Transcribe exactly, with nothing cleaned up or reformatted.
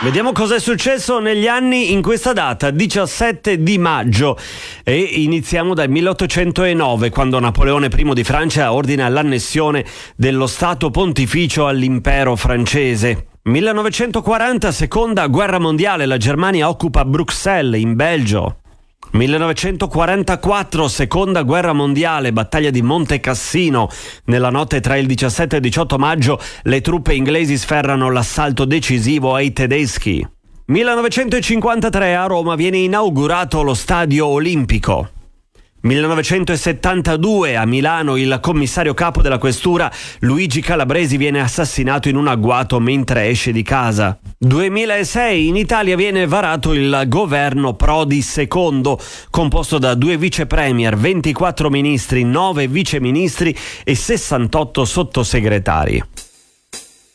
Vediamo cosa è successo negli anni in questa data, diciassette di maggio, e iniziamo dal milleottocentonove, quando Napoleone I di Francia ordina l'annessione dello Stato Pontificio all'impero francese. millenovecentoquaranta, seconda guerra mondiale, la Germania occupa Bruxelles in Belgio. millenovecentoquarantaquattro, seconda guerra mondiale, battaglia di Monte Cassino. Nella notte tra il diciassette e il diciotto maggio le truppe inglesi sferrano l'assalto decisivo ai tedeschi. millenovecentocinquantatré, a Roma viene inaugurato lo Stadio Olimpico. millenovecentosettantadue, a Milano, il commissario capo della questura Luigi Calabresi viene assassinato in un agguato mentre esce di casa. duemilasei, in Italia viene varato il governo Prodi secondo, composto da due vice premier, ventiquattro ministri, nove viceministri e sessantotto sottosegretari.